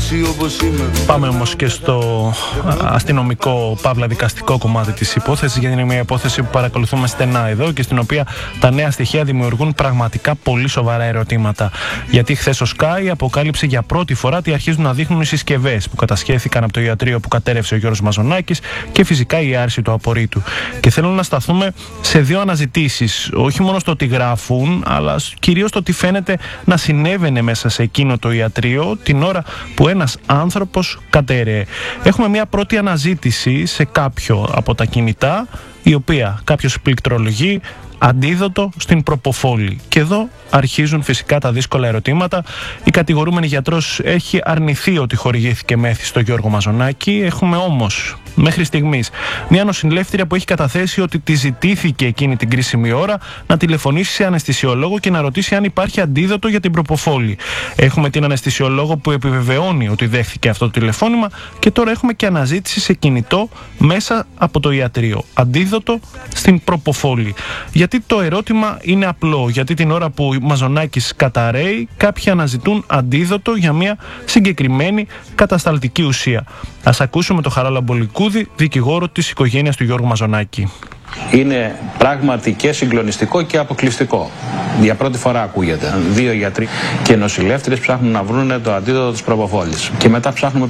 έτσι όπως είμαι. Πάμε όμως και στο αστυνομικό παύλα δικαστικό κομμάτι της υπόθεσης, γιατί είναι μια υπόθεση που παρακολουθούμε στενά εδώ και στην οποία τα νέα στοιχεία δημιουργούν πραγματικά πολύ σοβαρά ερωτήματα. Γιατί χθες ο Sky αποκάλυψε για πρώτη φορά τι αρχίζουν να δείχνουν οι συσκευές που κατασχέθηκαν από το ιατρείο που κατέρευσε ο Γιώργος Μαζονάκης και φυσικά η άρση του απορρίτου. Και θέλω να σταθούμε σε δύο αναζητήσεις, όχι μόνο στο τι γράφουν, αλλά κυρίως το τι φαίνεται να συνέβαινε μέσα σε εκείνο το ιατρείο την ώρα που ένας άνθρωπος κατέρεε. Έχουμε μια πρώτη αναζήτηση σε κάποιο από τα κινητά, η οποία κάποιος πληκτρολογεί αντίδοτο στην προποφόλη. Και εδώ αρχίζουν φυσικά τα δύσκολα ερωτήματα. Η κατηγορούμενη γιατρός έχει αρνηθεί ότι χορηγήθηκε μέθη στο Γιώργο Μαζονάκη. Έχουμε όμως μέχρι στιγμής μια νοσηλεύτρια που έχει καταθέσει ότι τη ζητήθηκε εκείνη την κρίσιμη ώρα να τηλεφωνήσει σε αναισθησιολόγο και να ρωτήσει αν υπάρχει αντίδοτο για την προποφόλη. Έχουμε την αναισθησιολόγο που επιβεβαιώνει ότι δέχθηκε αυτό το τηλεφώνημα και τώρα έχουμε και αναζήτηση σε κινητό μέσα από το ιατρείο. Αντίδοτο στην προποφόλη. Γιατί το ερώτημα είναι απλό, γιατί την ώρα που ο Μαζονάκης καταραίει, κάποιοι αναζητούν αντίδοτο για μια συγκεκριμένη κατασταλτική ουσία. Ας ακούσουμε τον Χαράλαμπο Λικούδη, δικηγόρο της οικογένειας του Γιώργου Μαζονάκη. Είναι πράγματι και συγκλονιστικό και αποκλειστικό. Για πρώτη φορά ακούγεται. Δύο γιατροί και νοσηλεύτριες ψάχνουν να βρουν το αντίδοτο της προποφόλης. Και μετά ψάχνουμε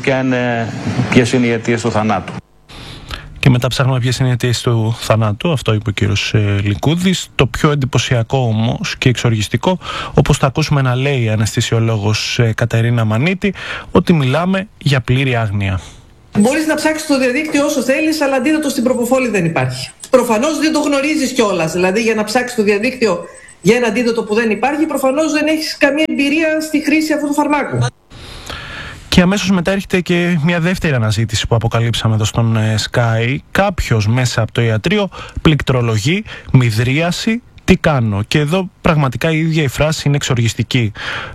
ποιες είναι οι αιτίες του θανάτου. Και μετά ψάχνουμε ποιες είναι οι αιτίες του θανάτου, αυτό είπε ο κύριος Λικούδης. Το πιο εντυπωσιακό όμως και εξοργιστικό, όπως θα ακούσουμε να λέει η αναισθησιολόγος Κατερίνα Μανίτη, ότι μιλάμε για πλήρη άγνοια. Μπορείς να ψάξεις στο διαδίκτυο όσο θέλεις, αλλά αντίδοτο στην προποφόλη δεν υπάρχει. Προφανώς δεν το γνωρίζεις κιόλας. Δηλαδή, για να ψάξεις στο διαδίκτυο για ένα αντίδοτο που δεν υπάρχει, προφανώς δεν έχεις καμία εμπειρία στη χρήση αυτού του φαρμάκου. Και αμέσως μετά έρχεται και μια δεύτερη αναζήτηση που αποκαλύψαμε εδώ στον Sky. Κάποιος μέσα από το ιατρείο πληκτρολογεί, μυδρίαση, τι κάνω. Και εδώ πραγματικά η ίδια η φράση είναι εξοργιστική.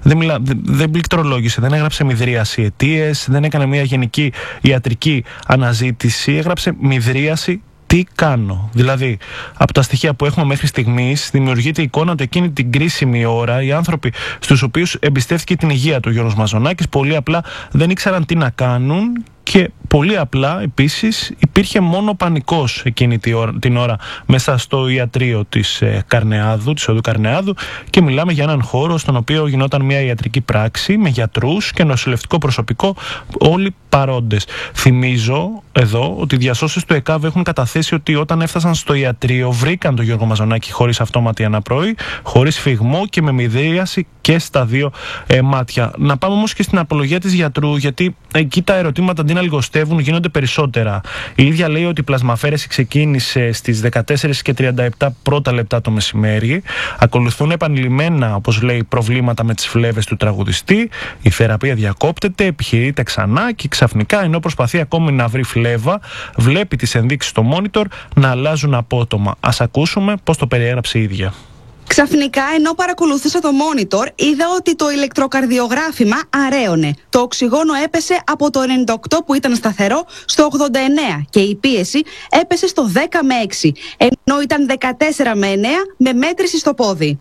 Δεν πληκτρολόγησε, δεν έγραψε μυδρίαση αιτίες, δεν έκανε μια γενική ιατρική αναζήτηση, έγραψε μυδρίαση. Τι κάνω. Δηλαδή, από τα στοιχεία που έχουμε μέχρι στιγμής, δημιουργείται η εικόνα ότι εκείνη την κρίσιμη ώρα οι άνθρωποι στους οποίους εμπιστεύτηκε την υγεία του Γιώργος Μαζονάκης πολύ απλά δεν ήξεραν τι να κάνουν. Και πολύ απλά επίσης υπήρχε μόνο πανικός εκείνη την ώρα μέσα στο ιατρείο της Καρνεάδου, της οδού Καρνεάδου, και μιλάμε για έναν χώρο στον οποίο γινόταν μια ιατρική πράξη με γιατρούς και νοσηλευτικό προσωπικό, όλοι παρόντες. Θυμίζω εδώ ότι οι διασώσεις του ΕΚΑΒ έχουν καταθέσει ότι όταν έφτασαν στο ιατρείο βρήκαν τον Γιώργο Μαζονάκη χωρίς αυτόματη αναπροή, χωρίς φυγμό και με μυδρίαση και στα δύο μάτια. Να πάμε όμως και στην απολογία της γιατρού, γιατί εκεί τα ερωτήματα αντί να λιγοστεύουν γίνονται περισσότερα. Η ίδια λέει ότι η πλασμαφέρεση ξεκίνησε στις 14:37 πρώτα λεπτά το μεσημέρι. Ακολουθούν επανειλημμένα, όπως λέει, προβλήματα με τις φλέβες του τραγουδιστή. Η θεραπεία διακόπτεται, επιχειρείται ξανά και ξαφνικά, ενώ προσπαθεί ακόμη να βρει φλέβα, βλέπει τις ενδείξεις στο μόνιτορ να αλλάζουν απότομα. Ας ακούσουμε πώς το περιέγραψε η ίδια. Ξαφνικά, ενώ παρακολουθούσα το μόνιτορ, είδα ότι το ηλεκτροκαρδιογράφημα αραίωνε. Το οξυγόνο έπεσε από το 98 που ήταν σταθερό στο 89 και η πίεση έπεσε στο 10 με 6, ενώ ήταν 14 με 9 με μέτρηση στο πόδι.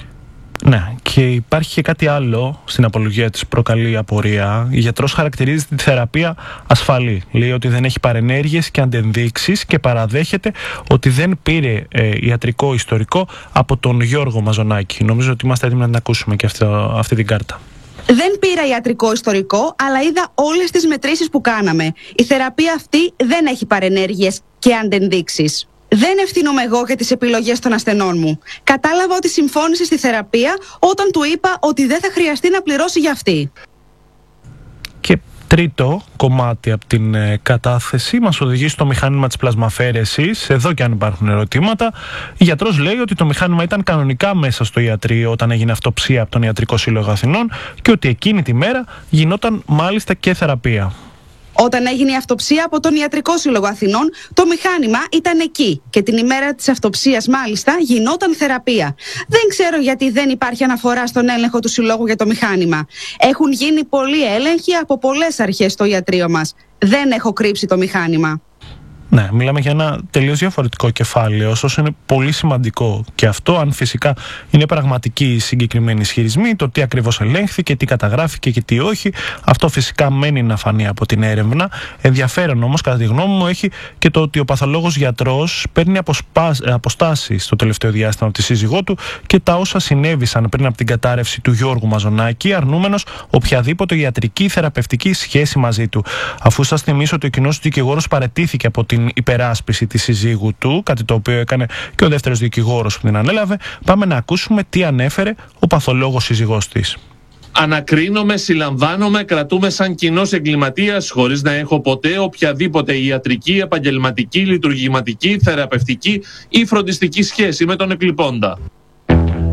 Ναι, και υπάρχει και κάτι άλλο στην απολογία της προκαλεί απορία. Η γιατρός χαρακτηρίζει τη θεραπεία ασφαλή. Λέει ότι δεν έχει παρενέργειες και αντενδείξεις και παραδέχεται ότι δεν πήρε ιατρικό ιστορικό από τον Γιώργο Μαζονάκη. Νομίζω ότι είμαστε έτοιμοι να την ακούσουμε και αυτή την κάρτα. Δεν πήρα ιατρικό ιστορικό, αλλά είδα όλες τις μετρήσεις που κάναμε. Η θεραπεία αυτή δεν έχει παρενέργειες και αντενδείξεις. Δεν ευθύνομαι εγώ για τις επιλογές των ασθενών μου. Κατάλαβα ότι συμφώνησε στη θεραπεία όταν του είπα ότι δεν θα χρειαστεί να πληρώσει για αυτή. Και τρίτο κομμάτι από την κατάθεση μας οδηγεί στο μηχάνημα της πλασμαφέρεσης. Εδώ και αν υπάρχουν ερωτήματα, η γιατρός λέει ότι το μηχάνημα ήταν κανονικά μέσα στο ιατρείο όταν έγινε αυτοψία από τον Ιατρικό Σύλλογο Αθηνών και ότι εκείνη τη μέρα γινόταν μάλιστα και θεραπεία. Όταν έγινε η αυτοψία από τον Ιατρικό Σύλλογο Αθηνών, το μηχάνημα ήταν εκεί και την ημέρα της αυτοψίας μάλιστα γινόταν θεραπεία. Δεν ξέρω γιατί δεν υπάρχει αναφορά στον έλεγχο του Συλλόγου για το μηχάνημα. Έχουν γίνει πολλοί έλεγχοι από πολλές αρχές στο ιατρείο μας. Δεν έχω κρύψει το μηχάνημα. Ναι, μιλάμε για ένα τελείως διαφορετικό κεφάλαιο, ωστόσο είναι πολύ σημαντικό και αυτό, αν φυσικά είναι πραγματικοί οι συγκεκριμένοι ισχυρισμοί, το τι ακριβώς ελέγχθηκε, τι καταγράφηκε και τι όχι, αυτό φυσικά μένει να φανεί από την έρευνα. Ενδιαφέρον όμως, κατά τη γνώμη μου, έχει και το ότι ο παθολόγος γιατρός παίρνει αποστάσεις στο τελευταίο διάστημα από τη σύζυγό του και τα όσα συνέβησαν πριν από την κατάρρευση του Γιώργου Μαζονάκη, αρνούμενος οποιαδήποτε ιατρική ή θεραπευτική σχέση μαζί του. Αφού σας θυμίσω ότι ο κοινός δικηγόρος παραιτήθηκε από την υπεράσπιση της συζύγου του, κάτι το οποίο έκανε και ο δεύτερος δικηγόρος που την ανέλαβε, πάμε να ακούσουμε τι ανέφερε ο παθολόγος σύζυγός της. Ανακρίνομαι, συλλαμβάνομαι, κρατούμε σαν κοινός εγκληματίας χωρίς να έχω ποτέ οποιαδήποτε ιατρική, επαγγελματική, λειτουργηματική, θεραπευτική ή φροντιστική σχέση με τον εκλειπώντα.